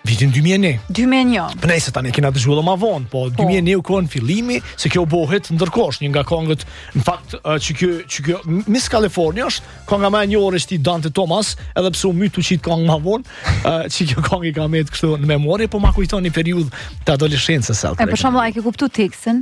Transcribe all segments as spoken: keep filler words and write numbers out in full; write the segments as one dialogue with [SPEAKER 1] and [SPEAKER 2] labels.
[SPEAKER 1] Vitin dy mijë e një.
[SPEAKER 2] dy mijë e një.
[SPEAKER 1] Po nëse tani kena dëgjuar më vonë, po dy mijë e një u kon fillimi se kjo bëhet ndërkohësh, një nga këngët, në fakt që kjo që kjo Miss California është kënga më e njohur e sti Dante Thomas, edhe pse u myt u qit këngë më vonë, që kjo këngë ka me kështu në memorie, po ma kujton një periudhë të adoleshencës së.
[SPEAKER 2] E për shembull, ai ke kuptuar tekstin?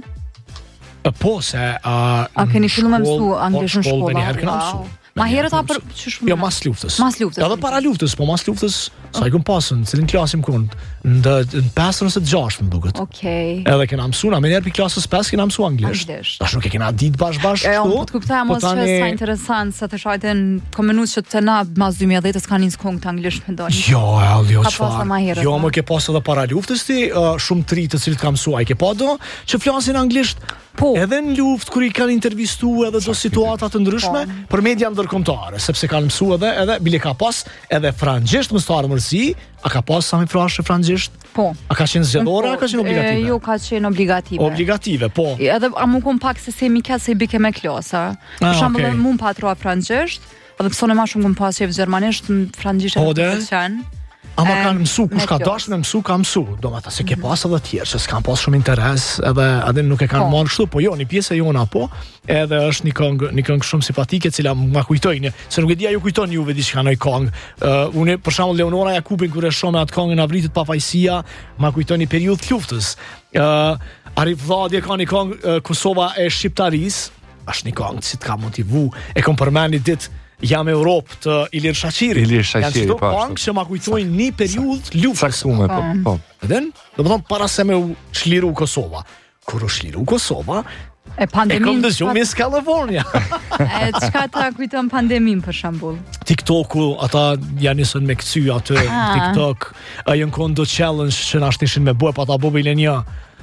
[SPEAKER 1] Po se a
[SPEAKER 2] A keni filluar me mësu anglisht në shkollë?
[SPEAKER 1] Po, herë kena mësu.
[SPEAKER 2] Ma herët a për ç'është?
[SPEAKER 1] Jo, mas luftës.
[SPEAKER 2] Mas luftës.
[SPEAKER 1] Edhe para luftës, po mas luftës, sa i kom pasën, cilin klasim kon, në në pesën ose të gjashtë më duket.
[SPEAKER 2] Okej.
[SPEAKER 1] Edhe kena mësuar, na më herë për klasës pesë kena mësuar anglisht. Tash nuk e kena ditë bash bash
[SPEAKER 2] kështu. Jo, po të kuptoj mos që sa interesant se të shajten komenus që të na mas dy mijë e dhjetë s'kan nis këngë të anglisht me dalë.
[SPEAKER 1] Jo, jo çfarë. Jo, më ke pas edhe para luftës ti shumë të ri të cilët kam mësuar, ke pa do që flasin anglisht.
[SPEAKER 2] Po.
[SPEAKER 1] Edhe në luftë kur i kanë intervistuar edhe do situata të ndryshme për media ndërkombëtare, sepse kanë mësuar edhe edhe bile ka pas edhe frangjesht më starë mërsi, a ka pas sa më frashë frangjesht?
[SPEAKER 2] Po.
[SPEAKER 1] A ka qenë zgjedhore, a ka qenë obligative?
[SPEAKER 2] Jo, ka qenë obligative.
[SPEAKER 1] Obligative, po.
[SPEAKER 2] Edhe a më kom pak se se mi ka se i bike me klasa. Për shembull, okay. Mund patrua frangjesht, edhe pse më shumë kom pas qef gjermanisht, frangjesht e qen.
[SPEAKER 1] Ama kanë mësu, kush ka dash me mësu, ka mësu. Do me ta se ke pas edhe tjerë, që s'kan pas shumë interes, edhe edhe nuk e kanë marrë kështu, po jo, një pjesë e jona po, edhe është një këngë, një këngë shumë simpatike, cila ma kujtojnë, se nuk e dia ju kujton juve diçka në këngë. Uh, unë për shembull Leonora Jakubin kur e shoh me atë këngën avritet pafajësia, ma kujton një periudhë të luftës. Uh, Arif Vlladi ka një këngë uh, Kosova e shqiptarisë, është një këngë që të ka motivu, e kam përmendur ditë jam Europë të Ilir Shaqiri.
[SPEAKER 3] Ilir Shaqiri,
[SPEAKER 1] janë çdo këngë që ma kujtojnë një periudhë luftës.
[SPEAKER 3] Saktume, po, po.
[SPEAKER 1] Edhen? Do të thonë para se me u çliru Kosova. Kur u çliru Kosova,
[SPEAKER 2] e pandemin.
[SPEAKER 1] E kom dëgjuar Miss California.
[SPEAKER 2] E çka ta kujton pandemin për shembull?
[SPEAKER 1] TikToku, ata janë nisën me kthy aty TikTok, ajo kondo challenge që na shtishin me bue pa ta bëbë një.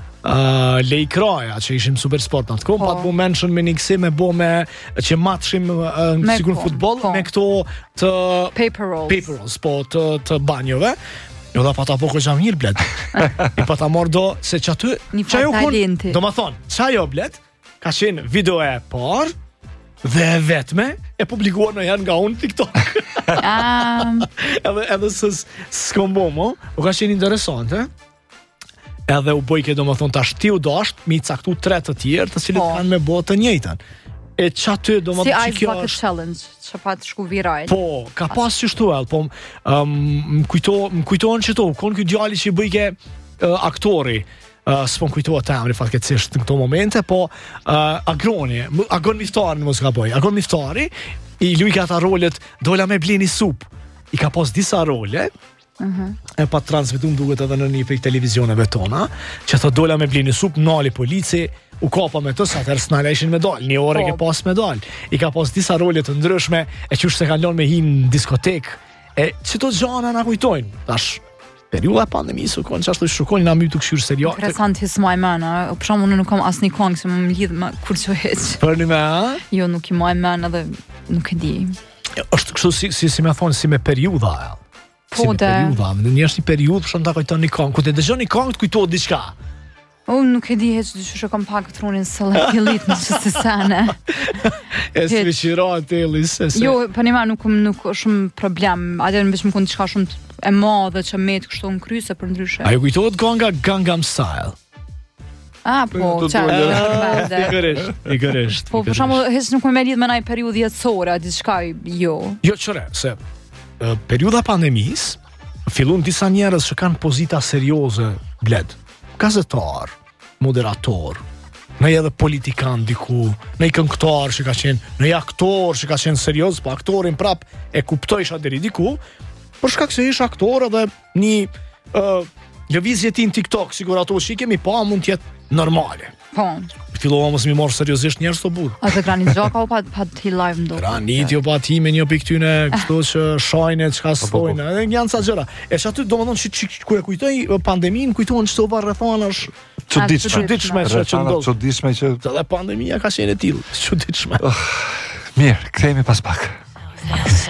[SPEAKER 1] Uh, Lej Kraja që ishim super sport në atë kohë, pa të bu mention me një kësi me bo me që matshim uh, sigur futbol po. Me këto të
[SPEAKER 2] paper rolls,
[SPEAKER 1] paper rolls po të, të banjove. Jo da pa ta po ko gjam mirë bled I pa ta mor do se që aty
[SPEAKER 2] një talenti.
[SPEAKER 1] Do ma thonë, qa jo bled ka qenë video e par dhe e vetme e publikuar në herë nga unë TikTok.
[SPEAKER 2] um.
[SPEAKER 1] Edhe, edhe së s'kom bo mo u ka qenë interesante. Edhe u bojke do më thonë tash ti u dasht mi caktu tre të tjerë të cilët kanë me botë të njëjtën. E qa ty do më
[SPEAKER 2] si Ice Bucket është... Challenge që pa të shku viral.
[SPEAKER 1] Po, ka pas që shtu el, po um, më kujto, kujtojnë që to, konë kjo djali që i bëjke uh, aktori, uh, s'po më kujtojnë të emri fatkecisht në këto momente, po uh, Agroni, Agon Miftari në mos ka bëj, Agon Miftari, i lujke ata rolet, dola me blini sup, i ka pas disa role,
[SPEAKER 2] Uh-huh.
[SPEAKER 1] e pa transmitum duket edhe në një prej televizioneve tona që të dola me blini sup nali polici u kapa me të sa tërë s'nala ishin me dal një orë ke pas me dal i ka pas disa role të ndryshme e qysh se kanë lënë me hin në diskotek e çto gjana na kujtojnë tash periudha e pandemisë u kon çashtu shukojnë na my të këshir serial
[SPEAKER 2] interesant his my man për shkak unë nuk kam asnjë këngë që më lidh me kurço hiç
[SPEAKER 1] për një me
[SPEAKER 2] jo nuk i my man edhe nuk e di
[SPEAKER 1] është kështu si si si më thon si me periudha
[SPEAKER 2] po
[SPEAKER 1] si periudha, në një është një periudhë shumë ta kujton një këngë, ku të dëgjon një këngë të kujtohet diçka.
[SPEAKER 2] Unë nuk e di heq dyshë kam pak trunin se la fillit në çështë sane.
[SPEAKER 1] E sveçirohet Ellis.
[SPEAKER 2] Jo, po nema nuk nuk është shumë problem. Atë më bësh më kon diçka shumë e madhe që met kështu në kryse për ndryshe.
[SPEAKER 1] Ai kujtohet kënga Gangnam Style.
[SPEAKER 2] Ah, po, çfarë?
[SPEAKER 1] Pikërisht, pikërisht.
[SPEAKER 2] Po, për shembull, heq nuk më lidh me ndaj periudhë jetësore, diçka jo.
[SPEAKER 1] Jo, çore, se periudha pandemisë fillon disa njerëz që kanë pozita serioze bled. Gazetar, moderator, në edhe politikan diku, në i këngëtar që ka qenë, në i aktor që ka qenë serioz, po aktorin prap e kuptojsha deri diku, për shkak se ish aktor edhe një uh, lëvizje ti në TikTok, sigur ato që i kemi pa mund tjetë normale.
[SPEAKER 2] Po.
[SPEAKER 1] Fillova mos mi marr seriozisht njerëz të burr.
[SPEAKER 2] A të Granit Gjaka u pa pa ti live ndo.
[SPEAKER 1] Granit jo pa ti me një pikë tyne kështu që shajnë çka stojnë. Edhe janë ca gjëra. E çaty domethënë që kur e kujtoj pandeminë, kujtohen çto varrethanash
[SPEAKER 3] çuditshme.
[SPEAKER 1] Çuditshme që ndodh.
[SPEAKER 3] Çuditshme që
[SPEAKER 1] edhe pandemia ka qenë e tillë. Çuditshme.
[SPEAKER 3] Mirë, kthehemi pas pak.